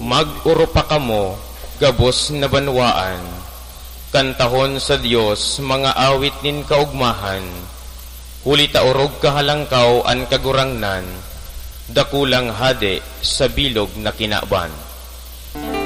mag-urupa kamo, gabos na banwaan. Kantahon sa Dios mga awit nin kaugmahan. Huli taorog kahalangkaw an kagurangnan, dakulang hade sa bilog na kinaban.